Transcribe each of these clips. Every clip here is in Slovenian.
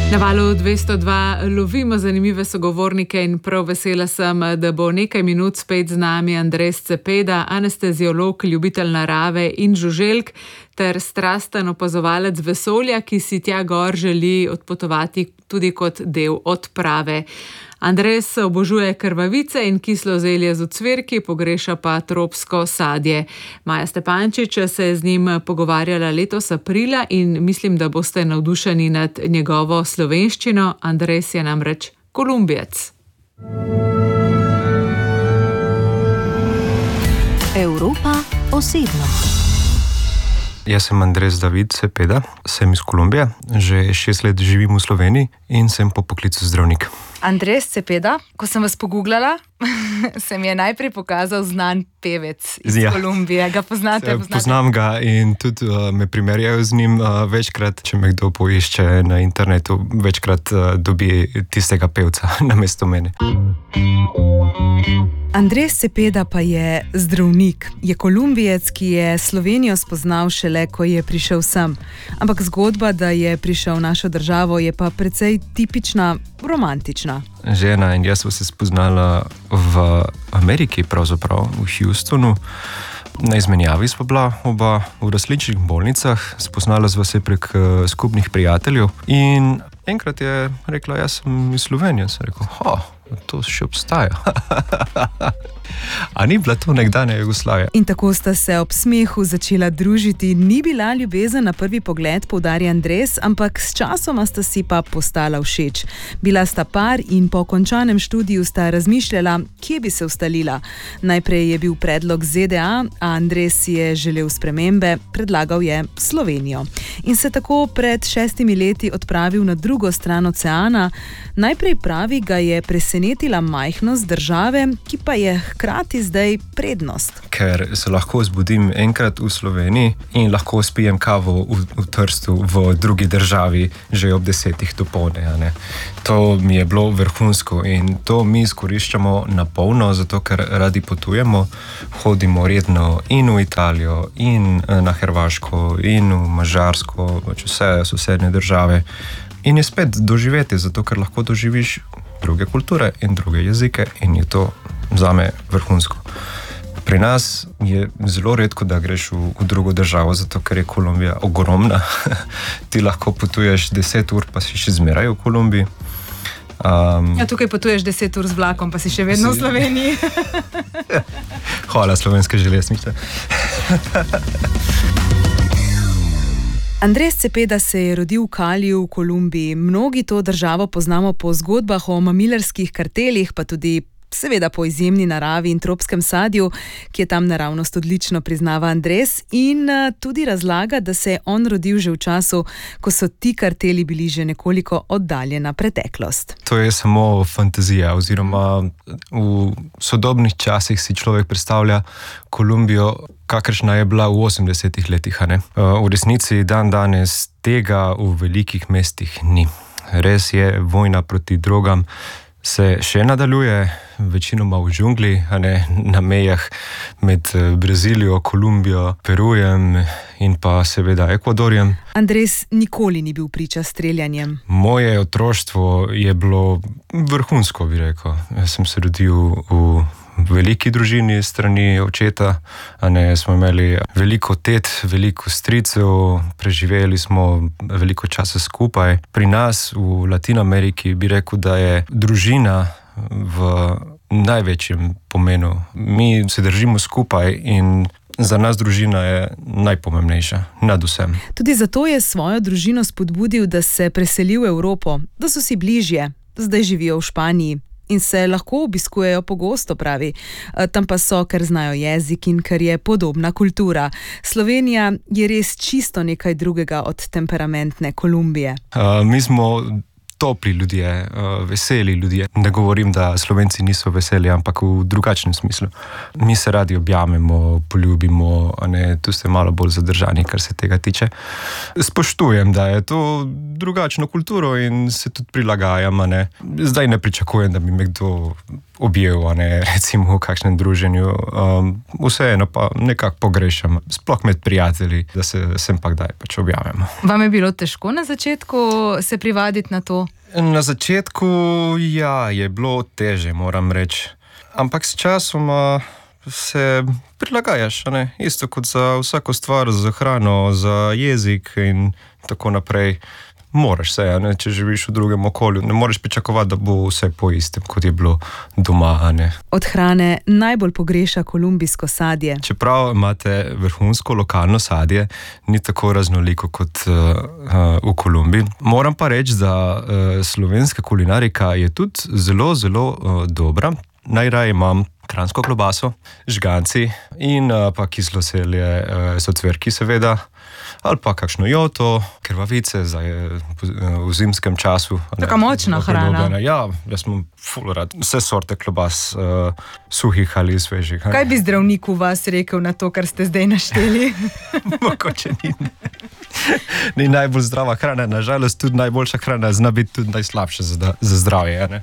Na Valu 202 lovimo zanimive sogovornike in prav vesela sem, da bo nekaj minut spet z nami Andres Cepeda, anesteziolog, ljubitelj narave in žuželk ter strasten opazovalec vesolja, ki si tja gor želi odpotovati tudi kot del odprave. Andres obožuje krvavice in kislo zelje z ocvirki, pogreša pa tropsko sadje. Maja Stepančič se je z njim pogovarjala letos aprila in mislim, da boste navdušeni nad njegovo slovenščino. Andres je namreč Kolumbijec. Evropa osebno. Jaz sem Andres David Cepeda, sem iz Kolumbije, že 6 let živim v Sloveniji in sem po poklicu zdravnik. Andres Cepeda, ko sem vas pogooglala, se mi je najprej pokazal znan pevec iz Kolumbije. Ga poznate? Poznam ga in tudi me primerjajo z njim večkrat, če me kdo poišče na internetu, večkrat dobi tistega pevca namesto mene. Andres Cepeda pa je zdravnik, je Kolumbijec, ki je Slovenijo spoznal šele, ko je prišel sem. Ampak zgodba, da je prišel v našo državo, je pa precej tipična, romantična. Žena in jaz sva se spoznala v Ameriki, pravzaprav v Houstonu. Na izmenjavi sva bila oba v različnih bolnicah, spoznala sva se prek skupnih prijateljev in enkrat je rekla, jaz sem iz Slovenije. Sem rekel, to še obstaja. A ni bila to nekdanja Jugoslavija? In tako sta se ob smehu začela družiti. Ni bila ljubezen na prvi pogled, poudarja Andres, ampak s časoma sta si pa postala všeč. Bila sta par in po končanem študiju sta razmišljala, kje bi se ustalila. Najprej je bil predlog ZDA, a Andres je želel spremembe, predlagal je Slovenijo. In se tako pred 6 leti odpravil na drugo stran oceana. Najprej pravi, ga je presenetila majhnost države, ki pa je hkrati zdaj prednost. Ker se lahko zbudim enkrat v Sloveniji in lahko spijem kavo v Trstu v drugi državi že ob 10 dopoldne. To mi je bilo vrhunsko in to mi izkoriščamo na polno, zato ker radi potujemo, hodimo redno in v Italijo, in na Hrvaško, in v Mađarsko, vse sosednje države. In je spet doživeti, zato ker lahko doživiš druge kulture in druge jezike in je to zame vrhunsko. Pri nas je zelo redko, da greš v drugo državo, zato ker je Kolumbija ogromna. Ti lahko potuješ 10 ur, pa si še zmeraj v Kolumbiji. Tukaj potuješ 10 ur z vlakom, pa si še vedno v Sloveniji. Hvala, slovenske železnice. Andres Cepeda se je rodil v Caliju v Kolumbiji. Mnogi to državo poznamo po zgodbah o mamilarskih kartelih, pa tudi seveda po izjemni naravi in tropskem sadju, ki je tam naravnost odlično, priznava Andres, in tudi razlaga, da se je on rodil že v času, ko so ti karteli bili že nekoliko oddaljena preteklost. To je samo fantazija, oziroma v sodobnih časih si človek predstavlja Kolumbijo, kakršna je bila v 80 letih. V resnici dan danes tega v velikih mestih ni. Res je, vojna proti drogam se še nadaljuje, večinoma v džungli, na mejah med Brazilijo, Kolumbijo, Perujem in pa seveda Ekvadorjem. Andres nikoli ni bil priča streljanjem. Moje otroštvo je bilo vrhunsko, bi rekel. Jaz sem se rodil v veliki družini strani očeta, smo imeli veliko tet, veliko stricev, preživeli smo veliko časa skupaj. Pri nas v Latinoameriki bi rekel, da je družina v največjem pomenu. Mi se držimo skupaj in za nas družina je najpomembnejša nad vsem. Tudi zato je svojo družino spodbudil, da se preseli v Evropo, da so si bližje. Zdaj živijo v Španiji in se lahko obiskujejo pogosto, pravi. Tam pa so, ker znajo jezik in ker je podobna kultura. Slovenija je res čisto nekaj drugega od temperamentne Kolumbije. Mi smo topli ljudje, veseli ljudje. Ne govorim, da Slovenci niso veseli, ampak v drugačnem smislu. Mi se radi objamemo, poljubimo, tu ste malo bolj zadržani, kar se tega tiče. Spoštujem, da je to drugačno kulturo in se tudi prilagajam. Zdaj ne pričakujem, da bi me kdo objel, recimo v kakšnem druženju. Vseeno pa nekako pogrešam, sploh med prijatelji, da se sem pa kdaj pač objavimo. Vam je bilo težko na začetku se privaditi na to? Na začetku, ja, je bilo teže, moram reči. Ampak s časom se prilagajaš, isto kot za vsako stvar, za hrano, za jezik in tako naprej. Moraš se, če živiš v drugem okolju, ne moreš pričakovati, da bo vse po istem, kot je bilo doma. Od hrane najbolj pogreša kolumbijsko sadje. Čeprav imate vrhunsko lokalno sadje, ni tako raznoliko kot v Kolumbiji. Moram pa reči, da slovenska kulinarika je tudi zelo, zelo dobra. Najraje imam kranjsko klobaso, žganci in pa kislo selje, socvirki seveda, ali pa kakšno joto, krvavice v zimskem času. Taka močna hrana. Ja, jaz sem ful rad. Vse sorte klobas, suhih ali svežih. Kaj bi zdravnik v vas rekel na to, kar ste zdaj našteli? Mogoče ni najbolj zdrava hrana, nažalost tudi najboljša hrana zna biti tudi najslabša za zdravje.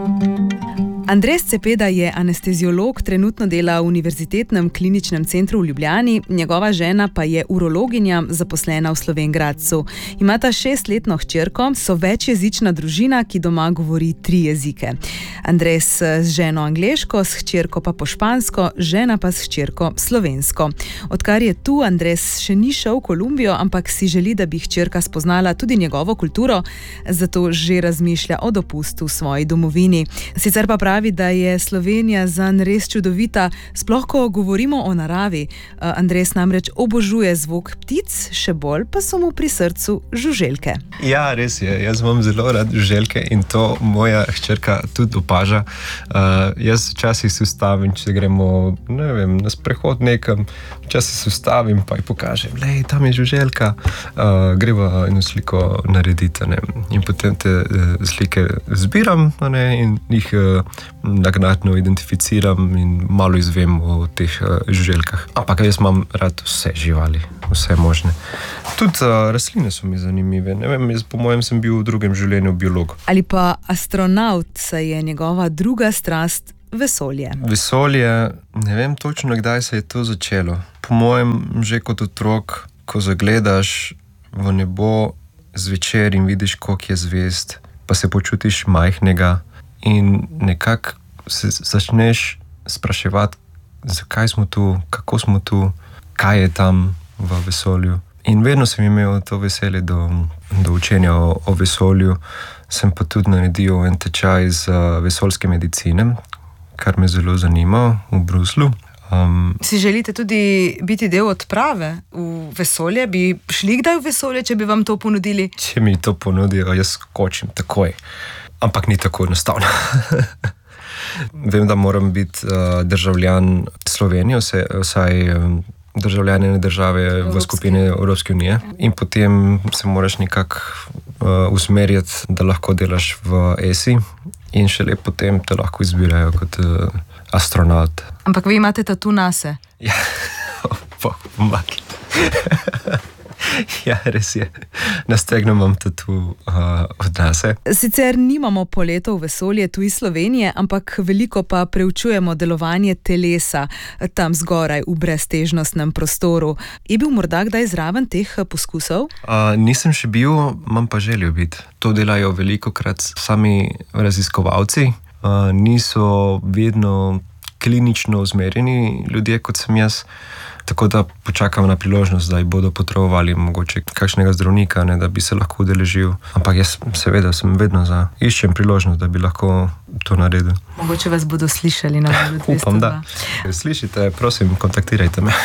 Andres Cepeda je anesteziolog, trenutno dela v Univerzitetnem kliničnem centru v Ljubljani, njegova žena pa je urologinja, zaposlena v Slovenj Gradcu. Imata 6-letno hčerko, so večjezična družina, ki doma govori 3 jezike. Andres z ženo angleško, s hčerko pa po špansko, žena pa s hčerko slovensko. Odkar je tu, Andres še ni šel v Kolumbijo, ampak si želi, da bi hčerka spoznala tudi njegovo kulturo, zato že razmišlja o dopustu v svoji domovini. Sicer pa pravi, da je Slovenija zanj res čudovita, sploh ko govorimo o naravi. Andres namreč obožuje zvok ptic, še bolj pa so mu pri srcu žuželke. Ja, res je. Jaz imam zelo rad žuželke in to moja hčerka tudi opaža. Jaz včasih se ustavim, če gremo, ne vem, na sprehod nekam, včasih se ustavim pa ji pokažem, lej, tam je žuželka, greva eno sliko narediti. In potem te slike zbiram in jih naknadno identificiram in malo izvem o teh žuželkah. Ampak jaz imam rad vse živali, vse možne. Tudi rastline so mi zanimive. Ne vem, jaz po mojem sem bil v drugem življenju biolog. Ali pa astronaut, saj je njegova druga strast vesolje. Vesolje, ne vem točno, kdaj se je to začelo. Po mojem, že kot otrok, ko zagledaš v nebo zvečer in vidiš, koliko je zvezd, pa se počutiš majhnega in nekako se začneš spraševati, zakaj smo tu, kako smo tu, kaj je tam v vesolju. In vedno sem imel to veselje do učenja o vesolju. Sem pa tudi naredil en tečaj z vesoljske medicine, kar me zelo zanima v Bruslu. Si želite tudi biti del odprave v vesolje? Bi šli kdaj v vesolje, če bi vam to ponudili? Če mi to ponudijo, jaz skočim takoj. Ampak ni tako enostavno. Vem, da moram biti državljan Slovenije, vsaj državljan ene države v skupini Evropske unije. In potem se moraš nekako usmerjati, da lahko delaš v ESI in šele potem te lahko izbirajo kot astronaut. Ampak vi imate tatu nase? Ja, pomagi. Ja, res je. Na stegnu imam tatu od nase. Sicer nimamo poletov v vesolje tu iz Slovenije, ampak veliko pa preučujemo delovanje telesa tam zgoraj v breztežnostnem prostoru. Je bil morda kdaj zraven teh poskusov? Nisem še bil, imam pa željo biti. To delajo velikokrat sami raziskovalci. Niso vedno klinično usmerjeni ljudje, kot sem jaz. Tako da počakam na priložnost, da jih bodo potrebovali mogoče kakšnega zdravnika, da bi se lahko udeležil. Ampak jaz seveda sem vedno iščem priložnost, da bi lahko to naredil. Mogoče vas bodo slišali na Valu 202. Upam, da. Slišite, prosim, kontaktirajte me.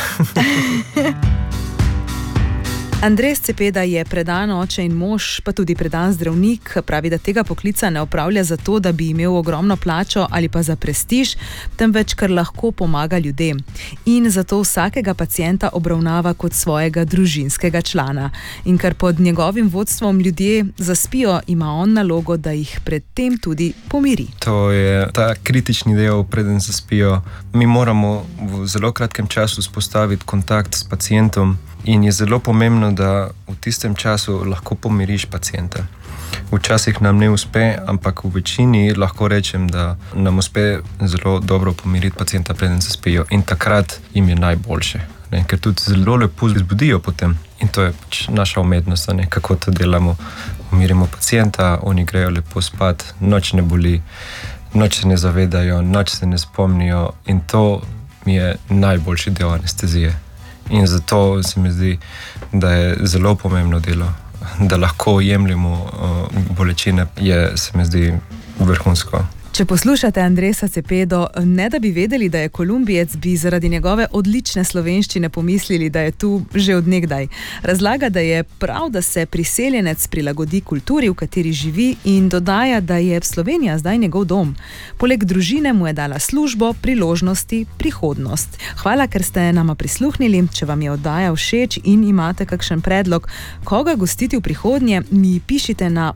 Andres Cepeda je predan oče in mož, pa tudi predan zdravnik. Pravi, da tega poklica ne opravlja zato, da bi imel ogromno plačo ali pa za prestiž, temveč ker lahko pomaga ljudem. In zato vsakega pacienta obravnava kot svojega družinskega člana. In ker pod njegovim vodstvom ljudje zaspijo, ima on nalogo, da jih pred tem tudi pomiri. To je ta kritični del, preden zaspijo. Mi moramo v zelo kratkem času vzpostaviti kontakt s pacientom. In je zelo pomembno, da v tistem času lahko pomiriš pacienta. Včasih nam ne uspe, ampak v večini lahko rečem, da nam uspe zelo dobro pomiriti pacienta, preden se spijo, in takrat jim je najboljše. Ker tudi zelo lepo zbudijo potem. In to je naša umetnost, kako to delamo. Umirimo pacienta, oni grejo lepo spat, noč ne boli, noč se ne zavedajo, noč se ne spomnijo, in to mi je najboljši del anestezije. In zato se mi zdi, da je zelo pomembno delo, da lahko jemljemo bolečine, se mi zdi vrhunsko. Če poslušate Andresa Cepedo, ne da bi vedeli, da je Kolumbijec, bi zaradi njegove odlične slovenščine pomislili, da je tu že od nekdaj. Razlaga, da je prav, da se priseljenec prilagodi kulturi, v kateri živi, in dodaja, da je Slovenija zdaj njegov dom. Poleg družine mu je dala službo, priložnosti, prihodnost. Hvala, ker ste nama prisluhnili. Če vam je oddaja všeč in imate kakšen predlog, koga gostiti v prihodnje, mi pišite na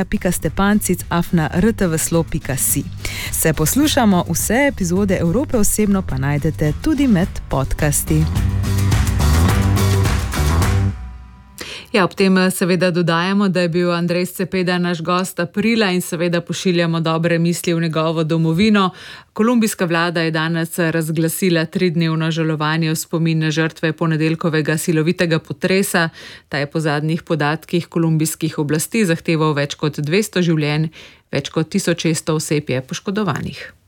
maja.stepancic@rtvslo.si. Se poslušamo, vse epizode Evrope osebno pa najdete tudi med podcasti. Ja, ob tem seveda dodajamo, da je bil Andrés Cepeda naš gost aprila in seveda pošiljamo dobre misli v njegovo domovino. Kolumbijska vlada je danes razglasila 3-dnevno žalovanje v spomin na žrtve ponedeljkovega silovitega potresa. Ta je po zadnjih podatkih kolumbijskih oblasti zahteval več kot 200 življenj, več kot 1600 oseb je poškodovanih.